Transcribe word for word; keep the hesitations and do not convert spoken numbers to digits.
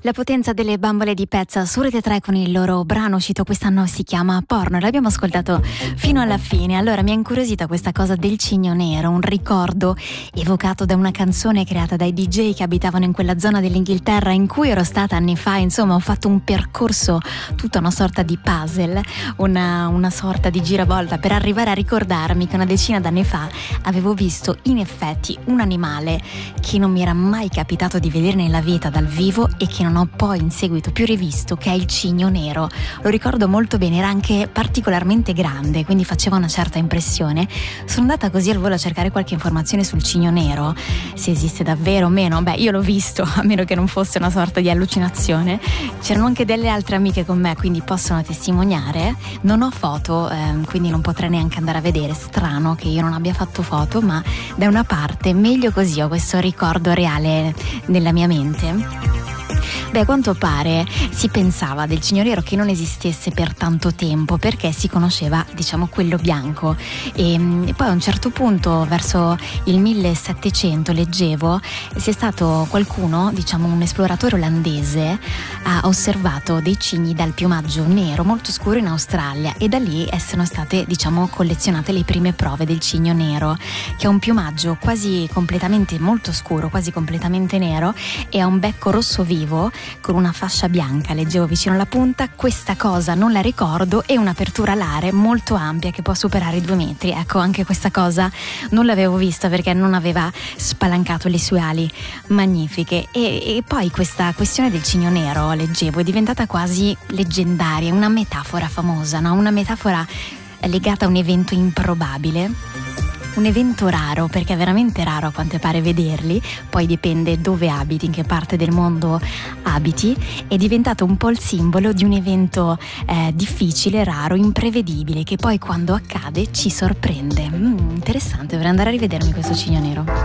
La potenza delle bambole di Pezza su Rete tre con il loro brano uscito quest'anno, si chiama Porno. L'abbiamo ascoltato fino alla fine. Allora mi ha incuriosita questa cosa del cigno nero, un ricordo evocato da una canzone creata dai D J che abitavano in quella zona dell'Inghilterra in cui ero stata anni fa. Insomma, ho fatto un percorso, tutta una sorta di puzzle, una, una sorta di giravolta per arrivare a ricordarmi che una decina d'anni fa avevo visto in effetti un animale che non mi era mai capitato di vedere nella vita dal vivo e che non ho poi in seguito più rivisto, che è il cigno nero. Lo ricordo molto bene, era anche particolarmente grande, quindi faceva una certa impressione. Sono andata così al volo a cercare qualche informazione sul cigno nero, se esiste davvero o meno. Beh, io l'ho visto, a meno che non fosse una sorta di allucinazione. C'erano anche delle altre amiche con me, quindi possono testimoniare. Non ho foto, ehm, quindi non potrei neanche andare a vedere. Strano che io non abbia fatto foto, ma da una parte meglio così, ho questo ricordo reale nella mia mente. Beh, a quanto pare si pensava del cigno nero che non esistesse per tanto tempo, perché si conosceva, diciamo, quello bianco. E, e poi a un certo punto, verso il millesettecento, leggevo, sia stato qualcuno, diciamo un esploratore olandese, ha osservato dei cigni dal piumaggio nero molto scuro in Australia, e da lì sono state, diciamo, collezionate le prime prove del cigno nero, che ha un piumaggio quasi completamente molto scuro, quasi completamente nero, e ha un becco rosso vivo con una fascia bianca, leggevo, vicino alla punta. Questa cosa non la ricordo, e un'apertura alare molto ampia che può superare i due metri. Ecco, anche questa cosa non l'avevo vista perché non aveva spalancato le sue ali magnifiche. E, e poi questa questione del cigno nero, leggevo, è diventata quasi leggendaria, una metafora famosa, no? Una metafora legata a un evento improbabile. Un evento raro, perché è veramente raro a quanto pare vederli, poi dipende dove abiti, in che parte del mondo abiti. È diventato un po' il simbolo di un evento eh, difficile, raro, imprevedibile, che poi quando accade ci sorprende. Mm, interessante, dovrei andare a rivedermi questo cigno nero.